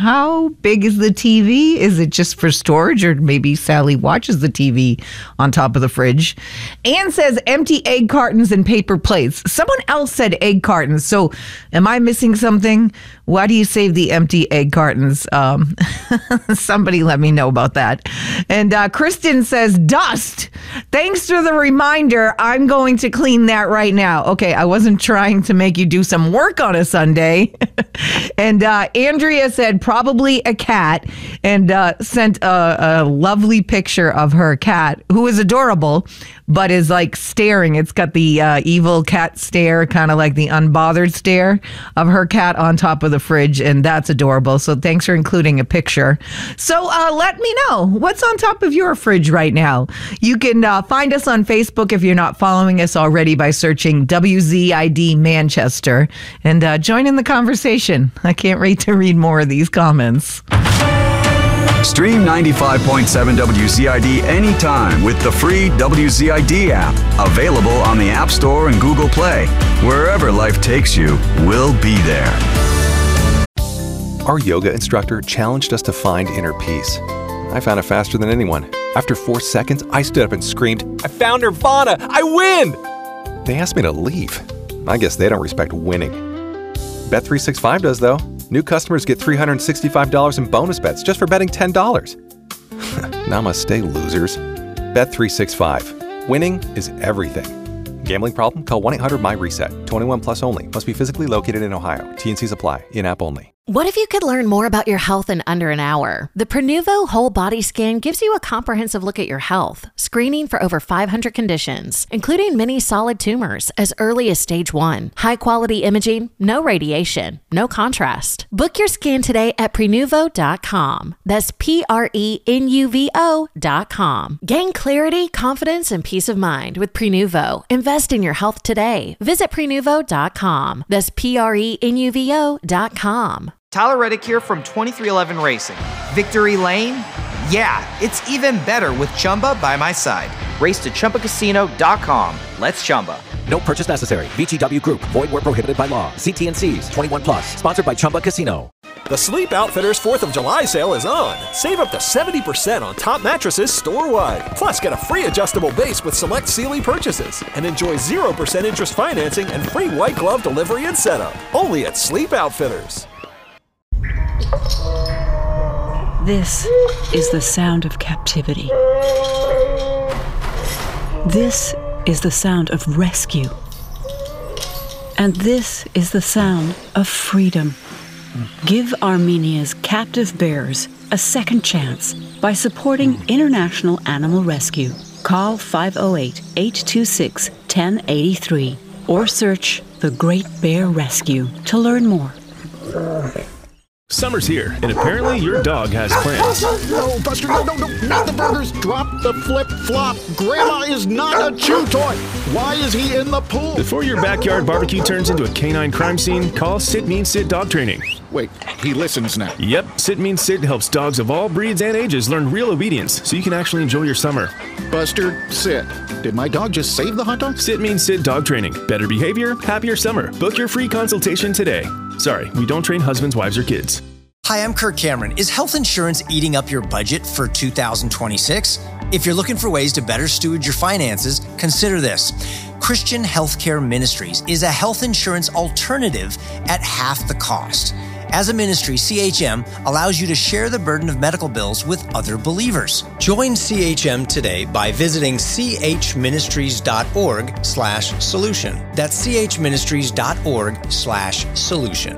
how big is the TV? Is it just for storage, or maybe Sally watches the TV on top of the fridge? Ann says empty egg cartons and paper plates. Someone else said egg cartons. So am I missing something? Why do you save the empty egg cartons? Somebody let me know about that. And Kristen says dust. Thanks for the reminder. I'm going to clean that right now. Okay, I wasn't trying to make you do some work on a Sunday. And Andrea said probably a cat, and sent a lovely picture of her cat, who is adorable, but is like staring. It's got the evil cat stare, kind of like the unbothered stare of her cat on top of the fridge, and that's adorable. So thanks for including a picture. So let me know what's on top of your fridge right now. You can find us on Facebook if you're not following us already by searching WZID Manchester, and join in the conversation. I can't wait to read more of these comments. Stream 95.7 WZID anytime with the free WZID app. Available on the App Store and Google Play. Wherever life takes you, we'll be there. Our yoga instructor challenged us to find inner peace. I found it faster than anyone. After 4 seconds, I stood up and screamed, "I found Nirvana! I win!" They asked me to leave. I guess they don't respect winning. Bet365 does, though. New customers get $365 in bonus bets just for betting $10. Namaste, losers. Bet365. Winning is everything. Gambling problem? Call 1-800-MY-RESET. 21 plus only. Must be physically located in Ohio. T&Cs apply. In-app only. What if you could learn more about your health in under an hour? The Prenuvo Whole Body Scan gives you a comprehensive look at your health, screening for over 500 conditions, including many solid tumors as early as stage 1. High-quality imaging, no radiation, no contrast. Book your scan today at Prenuvo.com. That's Prenuvo.com. Gain clarity, confidence, and peace of mind with Prenuvo. Invest in your health today. Visit Prenuvo.com. That's Prenuvo.com. Tyler Reddick here from 2311 Racing. Victory Lane? Yeah, it's even better with Chumba by my side. Race to ChumbaCasino.com. Let's Chumba. No purchase necessary. VGW Group. Void where prohibited by law. See T&Cs. 21 plus. Sponsored by Chumba Casino. The Sleep Outfitters 4th of July sale is on. Save up to 70% on top mattresses store-wide. Plus, get a free adjustable base with select Sealy purchases. And enjoy 0% interest financing and free white glove delivery and setup. Only at Sleep Outfitters. This is the sound of captivity. This is the sound of rescue. And this is the sound of freedom. Give Armenia's captive bears a second chance by supporting International Animal Rescue. Call 508-826-1083 or search The Great Bear Rescue to learn more. Summer's here, and apparently your dog has plans. No, Buster, no, not the burgers. Drop the flip-flop. Grandma is not a chew toy. Why is he in the pool? Before your backyard barbecue turns into a canine crime scene, call Sit Means Sit Dog Training. Wait, he listens now. Yep, Sit Means Sit helps dogs of all breeds and ages learn real obedience so you can actually enjoy your summer. Buster, sit. Did my dog just save the hot dog? Sit Means Sit Dog Training. Better behavior, happier summer. Book your free consultation today. Sorry, we don't train husbands, wives, or kids. Hi, I'm Kirk Cameron. Is health insurance eating up your budget for 2026? If you're looking for ways to better steward your finances, consider this. Christian Healthcare Ministries is a health insurance alternative at half the cost. As a ministry, CHM allows you to share the burden of medical bills with other believers. Join CHM today by visiting chministries.org/solution. That's chministries.org/solution.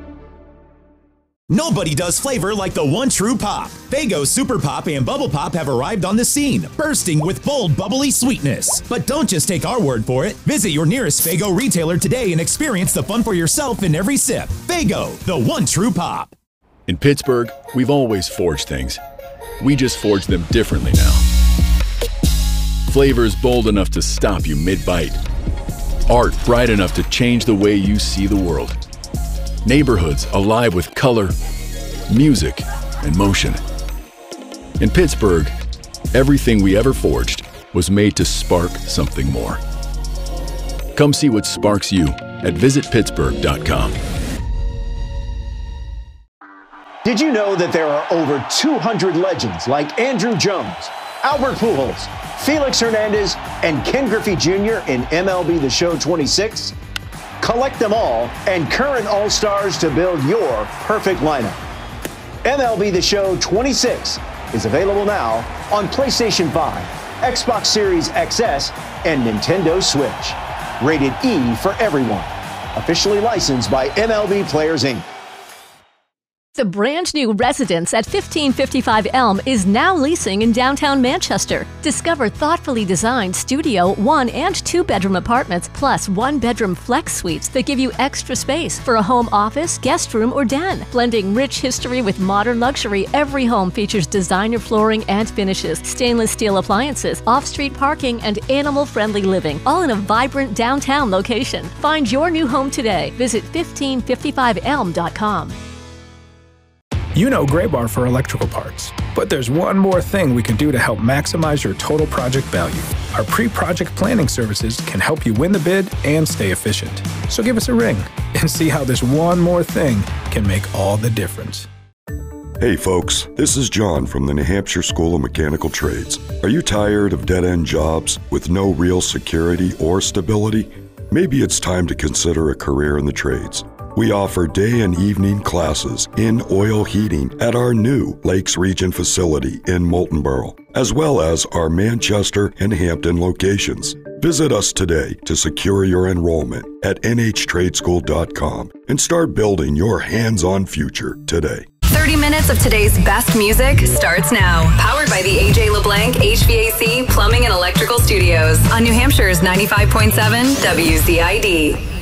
Nobody does flavor like the one true pop. Faygo Super Pop and Bubble Pop have arrived on the scene, bursting with bold, bubbly sweetness. But don't just take our word for it. Visit your nearest Faygo retailer today and experience the fun for yourself in every sip. Faygo, the one true pop. In Pittsburgh, we've always forged things. We just forge them differently now. Flavors bold enough to stop you mid-bite. Art bright enough to change the way you see the world. Neighborhoods alive with color, music, and motion. In Pittsburgh, everything we ever forged was made to spark something more. Come see what sparks you at visitpittsburgh.com. Did you know that there are over 200 legends like Andrew Jones, Albert Pujols, Felix Hernandez, and Ken Griffey Jr. in MLB The Show 26? Collect them all and current All-Stars to build your perfect lineup. MLB The Show 26 is available now on PlayStation 5, Xbox Series XS, and Nintendo Switch. Rated E for everyone. Officially licensed by MLB Players, Inc. The brand new residence at 1555 Elm is now leasing in downtown Manchester. Discover thoughtfully designed studio, 1- and 2-bedroom apartments, plus 1-bedroom flex suites that give you extra space for a home office, guest room, or den. Blending rich history with modern luxury, every home features designer flooring and finishes, stainless steel appliances, off-street parking, and animal-friendly living, all in a vibrant downtown location. Find your new home today. Visit 1555elm.com. You know Graybar for electrical parts, but there's one more thing we can do to help maximize your total project value. Our pre-project planning services can help you win the bid and stay efficient. So give us a ring and see how this one more thing can make all the difference. Hey folks, this is John from the New Hampshire School of Mechanical Trades. Are you tired of dead-end jobs with no real security or stability? Maybe it's time to consider a career in the trades. We offer day and evening classes in oil heating at our new Lakes Region facility in Moultonborough, as well as our Manchester and Hampton locations. Visit us today to secure your enrollment at nhtradeschool.com and start building your hands-on future today. 30 minutes of today's best music starts now. Powered by the AJ LeBlanc HVAC Plumbing and Electrical Studios on New Hampshire's 95.7 WZID.